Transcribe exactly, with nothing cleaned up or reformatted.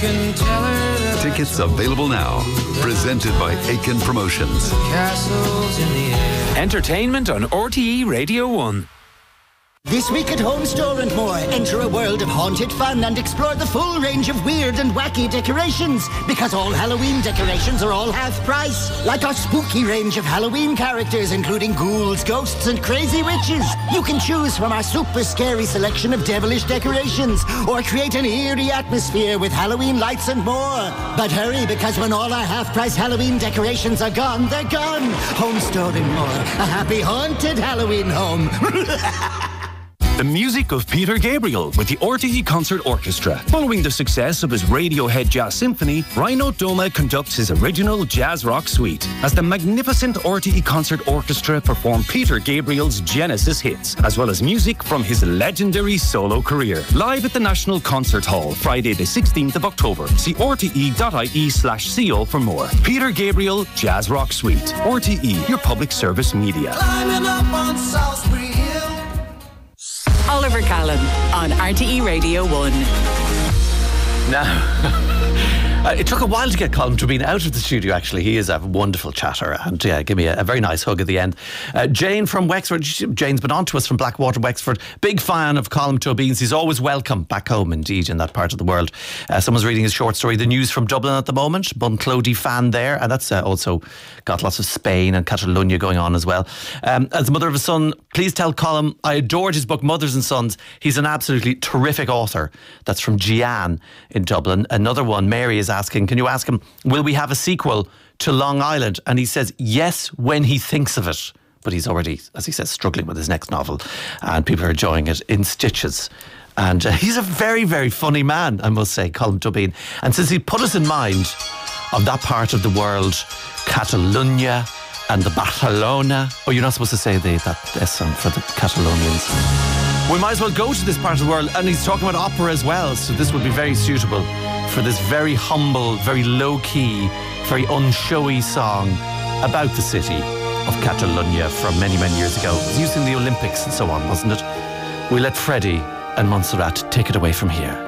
can tell her that Tickets available now. Presented by Aiken Promotions. castles in the air. Entertainment on R T E Radio one. This week at Home Store and More, enter a world of haunted fun and explore the full range of weird and wacky decorations. Because all Halloween decorations are all half price. Like our spooky range of Halloween characters, including ghouls, ghosts, and crazy witches. You can choose from our super scary selection of devilish decorations, or create an eerie atmosphere with Halloween lights and more. But hurry, because when all our half-price Halloween decorations are gone, they're gone. Home Store and More, a happy haunted Halloween home. The music of Peter Gabriel with the R T E Concert Orchestra. Following the success of his Radiohead Jazz Symphony, Rhino Doma conducts his original jazz rock suite as the magnificent R T E Concert Orchestra perform Peter Gabriel's Genesis hits, as well as music from his legendary solo career. Live at the National Concert Hall, Friday the sixteenth of October. See r t e dot i e slash c o for more. Peter Gabriel Jazz Rock Suite. R T E, your public service media. Climbing up on Salisbury Hill. Oliver Callan on R T E Radio one. Now, uh, it took a while to get Colm Tóibín out of the studio, actually. He is a wonderful chatter and yeah, give me a, a very nice hug at the end. Uh, Jane from Wexford. Jane's been on to us from Blackwater, Wexford. Big fan of Colm Tóibín's. He's always welcome back home, indeed, in that part of the world. Uh, someone's reading his short story, The News from Dublin at the moment. Bunclody fan there. And that's uh, also got lots of Spain and Catalonia going on as well. Um, as the mother of a son, please tell Colm I adored his book, Mothers and Sons. He's an absolutely terrific author. That's from Gian in Dublin. Another one, Mary is asking, can you ask him, will we have a sequel to Long Island? And he says, yes, when he thinks of it. But he's already, as he says, struggling with his next novel. And people are enjoying it in stitches. And uh, he's a very, very funny man, I must say, Colm Tóibín. And since he put us in mind of that part of the world, Catalonia and the Barcelona. Oh, you're not supposed to say the, that S song for the Catalonians. We might as well go to this part of the world. And he's talking about opera as well, so this would be very suitable for this very humble, very low-key, very unshowy song about the city of Catalonia from many, many years ago. It was used in the Olympics and so on, wasn't it? We let Freddie and Montserrat take it away from here.